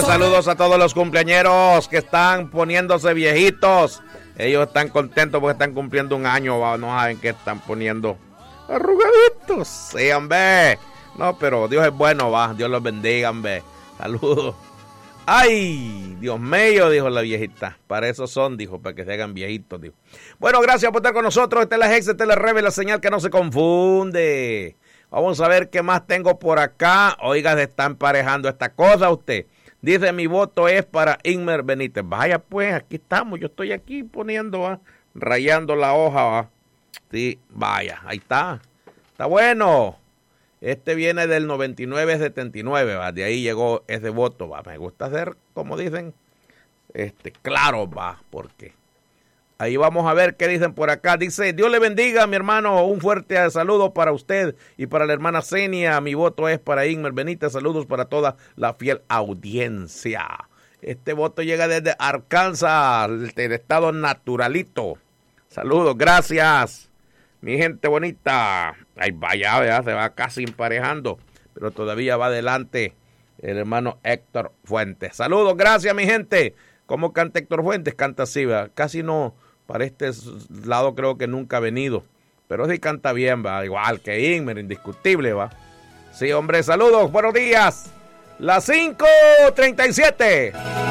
saludos a todos los cumpleañeros que están poniéndose viejitos. Ellos están contentos porque están cumpliendo un año, ¿va? No saben qué están poniendo arrugaditos. Sí, hombre. No, pero Dios es bueno, va. Dios los bendiga, hombre. Saludos. Ay, Dios mío, dijo la viejita. Para eso son, dijo, para que se hagan viejitos, dijo. Bueno, gracias por estar con nosotros. Esta es la Hex, esta es la Rebe, la señal que no se confunde. Vamos a ver qué más tengo por acá. Oiga, se está emparejando esta cosa usted. Dice, mi voto es para Inmer Benítez. Vaya pues, aquí estamos. Yo estoy aquí poniendo, ¿va? Rayando la hoja, ¿va? Sí, vaya, ahí está. Está bueno. Este viene del 99-79, ¿va? De ahí llegó ese voto, ¿va? Me gusta hacer, como dicen, claro, ¿va? Porque ahí vamos a ver qué dicen por acá. Dice, Dios le bendiga, mi hermano. Un fuerte saludo para usted y para la hermana Zenia. Mi voto es para Inmer Benítez. Saludos para toda la fiel audiencia. Este voto llega desde Arkansas, del estado naturalito. Saludos, gracias. Mi gente bonita. Ay, vaya, ¿verdad? Se va casi emparejando, pero todavía va adelante el hermano Héctor Fuentes. Saludos, gracias, mi gente. ¿Cómo canta Héctor Fuentes? Canta así, ¿verdad? Casi no, para este lado creo que nunca ha venido, pero sí canta bien, ¿va? Igual que Inmer, indiscutible, ¿va? Sí, hombre, saludos, buenos días. Las 5:37.